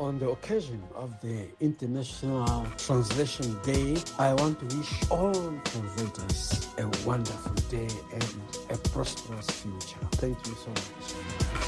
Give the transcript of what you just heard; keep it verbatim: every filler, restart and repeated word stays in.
On the occasion of the International Translation Day, I want to wish all translators a wonderful day and a prosperous future. Thank you so much.